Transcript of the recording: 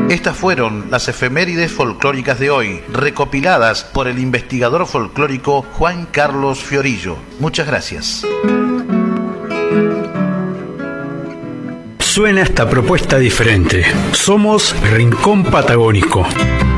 Estas fueron las efemérides folclóricas de hoy, recopiladas por el investigador folclórico Juan Carlos Fiorillo. Muchas gracias. Suena esta propuesta diferente. Somos Rincón Patagónico.